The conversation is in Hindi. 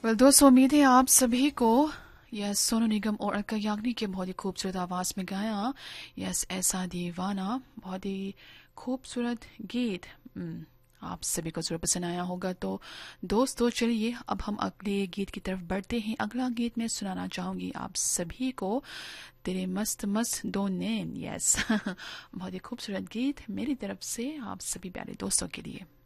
वेल दोस्तों, उम्मीद है आप सभी को यस सोनू निगम और अलका याग्निक के बहुत ही खूबसूरत आवाज में गाया यस ऐसा दीवाना, बहुत ही खूबसूरत गीत आप सभी को जरूर पसंद आया होगा। तो दोस्तों चलिए अब हम अगले गीत की तरफ बढ़ते हैं। अगला गीत मैं सुनाना चाहूंगी आप सभी को, तेरे मस्त मस्त दो नैन। यस बहुत ही खूबसूरत गीत मेरी तरफ से आप सभी प्यारे दोस्तों के लिए।